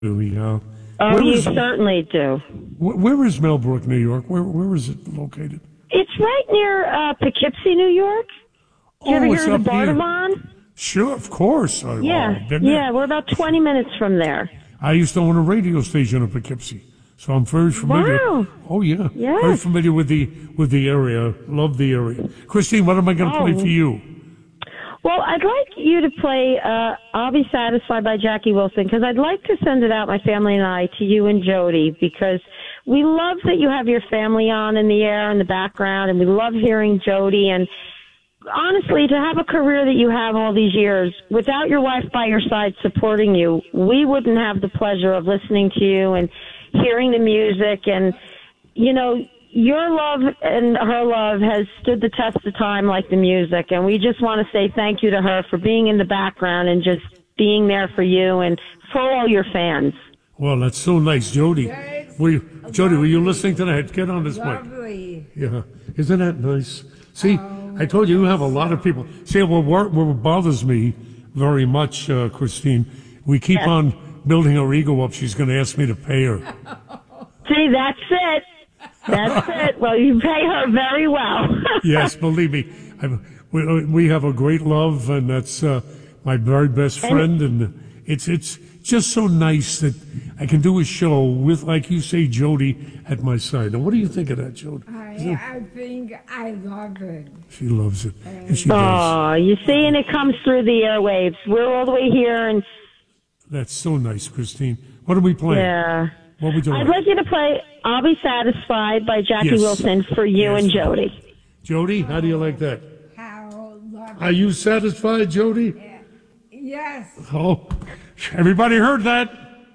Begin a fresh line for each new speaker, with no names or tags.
Yeah.
Oh,
Where
you
is,
certainly do.
where is Millbrook, New York? Where is it located?
It's right near Poughkeepsie, New York. Did you ever
It's
hear of
up
the
here.
Bardavon?
Sure, of course.
Yeah,
I've been
yeah,
there.
we're about 20 minutes from there.
I used to own a radio station in Poughkeepsie, so I'm very familiar.
Wow.
Oh yeah, very
Yes.
familiar with the area. Love the area. Christine, what am I going to play for you?
Well, I'd like you to play I'll Be Satisfied by Jackie Wilson, because I'd like to send it out, my family and I, to you and Jody, because we love that you have your family on in the air in the background, and we love hearing Jody. And honestly, to have a career that you have all these years, without your wife by your side supporting you, we wouldn't have the pleasure of listening to you and hearing the music. And, you know, your love and her love has stood the test of time like the music. And we just want to say thank you to her for being in the background and just being there for you and for all your fans.
Well, that's so nice, Jody. Jody, were you listening to that? Get on this mic.
Lovely.
Yeah, isn't that nice? See, I told you have a lot of people. See, what bothers me very much, Christine, we keep on building her ego up. She's going to ask me to pay her.
See, that's it. That's it. Well, you pay her very well.
Yes, believe me. We have a great love, and that's my very best friend, and it's just so nice that I can do a show with, like you say, Jody at my side. Now, what do you think of that, Jody?
I think I love it.
She loves it, and she does.
Oh, you see, and it comes through the airwaves. We're all the way here, and
That's so nice, Christine. What are we playing?
yeah.
What are we doing?
I'd like you to play I'll Be Satisfied by Jackie
Yes.
Wilson for you
Yes.
and Jody.
Jody, how do you like that?
How lovely.
Are you satisfied, Jody?
Yes.
Oh, everybody heard that.